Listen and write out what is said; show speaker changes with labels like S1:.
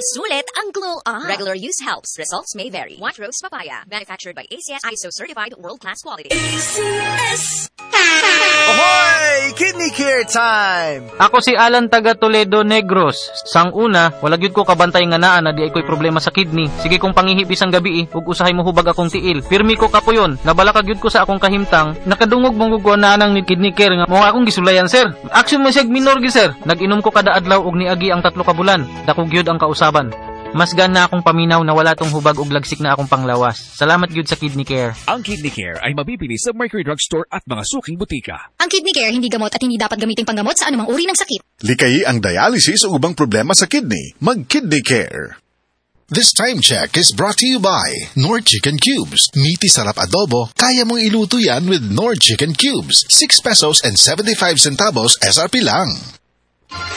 S1: Sulit ang glow up. Regular use helps. Results may vary. White Rose Papaya. Manufactured by ACS ISO certified world-class quality. ACS!
S2: Ahoy! Kidney care time!
S3: Ako si Alan taga Toledo Negros. Sang una, wala gyud ko kabantay nga naa na di ay ko'y problema sa kidney. Sige kong pangihip isang gabi ug usahay mo hubag akong tiil. Pirmi ko kapuyon, nabalaka gyud ko sa akong kahimtang. Nakadungog mong gugo na nang kidney care nga mo akong gisulayan sir. Action mo sig minor gi sir. Nag-inom ko kada adlaw og niagi ang 3 ka bulan. Dako gyud ang kausaban. Mas gana akong paminaw na wala tong hubag og lagsik na akong panglawas. Salamat gyud sa Kidney Care.
S4: Ang Kidney Care ay mabibili sa Mercury Drug Store at mga suking butika.
S5: Ang Kidney Care hindi gamot at hindi dapat gamiting panggamot sa anumang uri ng sakit.
S6: Likayi ang dialysis o ubang problema sa kidney. Mag-Kidney Care. This time check is brought to you by Nord Chicken Cubes. Meaty sarap adobo, kaya mong iluto yan with Nord Chicken Cubes. 6 pesos and 75 centavos SRP lang.